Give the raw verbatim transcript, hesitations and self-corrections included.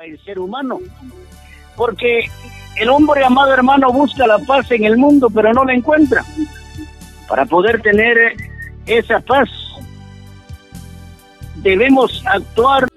el ser humano, porque el hombre, amado hermano, busca la paz en el mundo, pero no la encuentra. Para poder tener esa paz, debemos actuar